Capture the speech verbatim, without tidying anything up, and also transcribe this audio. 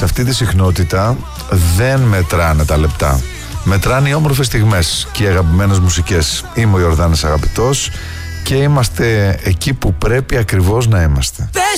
αυτή τη συχνότητα δεν μετράνε τα λεπτά. Μετράνε οι όμορφες στιγμές και οι αγαπημένες μουσικές. Είμαι ο Ιορδάνης Αγαπητός και είμαστε εκεί που πρέπει ακριβώς να είμαστε.